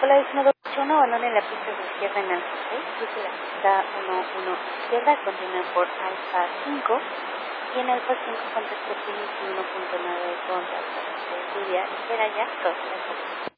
Cola es 1-2-1, abandone la pista de izquierda en Alfa 6, cruce la pista 1-1 izquierda, continúe por Alfa 5 y en Alfa 5 contacto Phoenix 1.9 con Alfa 6, espera ya, 2,